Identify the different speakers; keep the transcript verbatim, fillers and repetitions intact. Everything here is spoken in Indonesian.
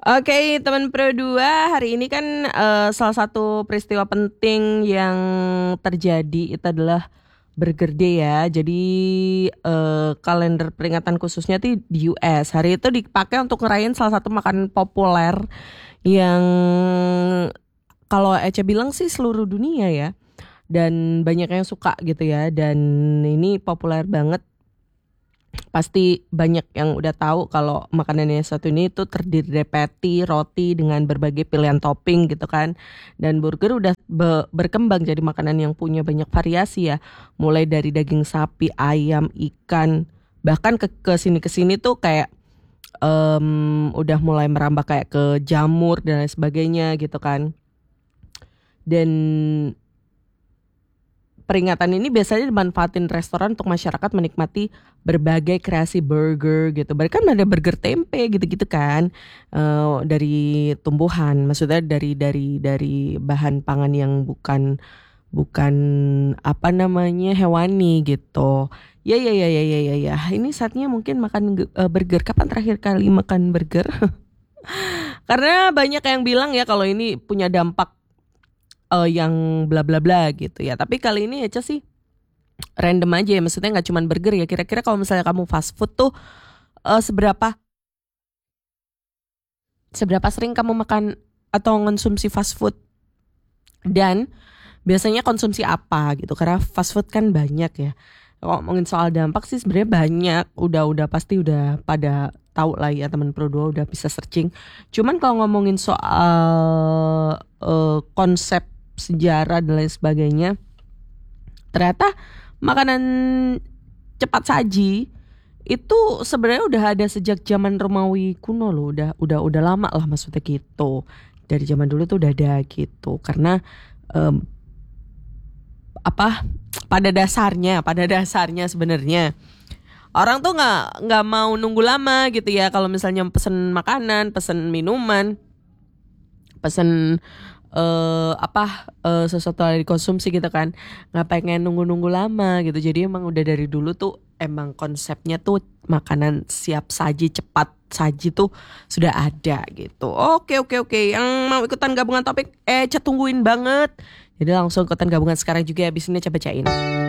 Speaker 1: Oke, teman Pro dua, hari ini kan eh, salah satu peristiwa penting yang terjadi itu adalah Burger Day ya. Jadi eh, kalender peringatan khususnya tuh di U S. Hari itu dipakai untuk ngerayain salah satu makanan populer yang kalau Ece bilang sih seluruh dunia ya. Dan banyak yang suka gitu ya. Dan ini populer banget. Pasti banyak yang udah tahu kalau makanan yang satu ini tuh terdiri dari patty, roti dengan berbagai pilihan topping gitu kan. Dan burger udah be- berkembang jadi makanan yang punya banyak variasi ya. Mulai dari daging sapi, ayam, ikan, bahkan ke ke sini ke sini tuh kayak em, udah mulai merambah kayak ke jamur dan lain sebagainya gitu kan. Dan peringatan ini biasanya dimanfaatin restoran untuk masyarakat menikmati berbagai kreasi burger gitu. Bahkan ada burger tempe gitu-gitu kan. Eh, dari tumbuhan, maksudnya dari dari dari bahan pangan yang bukan bukan apa namanya hewani gitu. Ya ya ya ya ya ya ya. Ini saatnya mungkin makan ge- eh, burger. Kapan terakhir kali makan burger? Karena banyak yang bilang ya kalau ini punya dampak eh, yang bla bla bla gitu ya. Tapi kali ini aja sih random aja ya. Maksudnya nggak cuman burger ya. Kira-kira kalau misalnya kamu fast food tuh eh, seberapa seberapa sering kamu makan atau konsumsi fast food dan biasanya konsumsi apa gitu? Karena fast food kan banyak ya. Kalau ngomongin soal dampak sih sebenarnya banyak. Udah udah pasti udah pada tahu lah ya teman Pro dua udah bisa searching. Cuman kalau ngomongin soal eh, konsep sejarah dan lain sebagainya, ternyata makanan cepat saji itu sebenarnya udah ada sejak zaman Romawi kuno loh, udah udah udah lama lah maksudnya gitu. Dari zaman dulu tuh udah ada gitu. Karena em, apa pada dasarnya, pada dasarnya sebenarnya orang tuh nggak nggak mau nunggu lama gitu ya kalau misalnya pesen makanan, pesen minuman, pesen eh apa eh, sesuatu yang dikonsumsi gitu kan, nggak pengen nunggu-nunggu lama gitu. Jadi emang udah dari dulu tuh emang konsepnya tuh makanan siap saji, cepat saji tuh sudah ada gitu. Oke oke oke, yang mau ikutan gabungan topik eh Ece tungguin banget. Jadi langsung ikutan gabungan sekarang juga, abis ini coba bacain.